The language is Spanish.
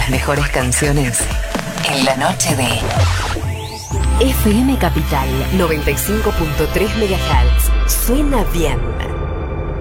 Las mejores canciones en la noche de FM Capital 95.3 MHz. Suena bien.